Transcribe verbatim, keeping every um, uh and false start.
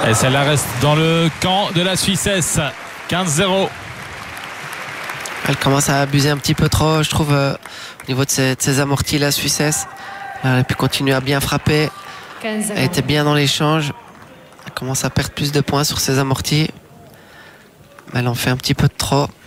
Et celle-là reste dans le camp de la Suissesse. quinze zéro. Elle commence à abuser un petit peu trop, je trouve, euh, au niveau de ses, de ses amortis, la Suissesse. Elle a pu continuer à bien frapper. Elle était bien dans l'échange. Elle commence à perdre plus de points sur ses amortis. Elle en fait un petit peu de trop.